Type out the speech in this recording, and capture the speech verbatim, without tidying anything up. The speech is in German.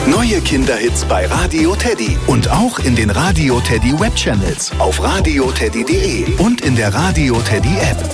Neue Kinderhits bei Radio Teddy und auch in den Radio Teddy Webchannels auf radio teddy punkt de und in der Radio Teddy App.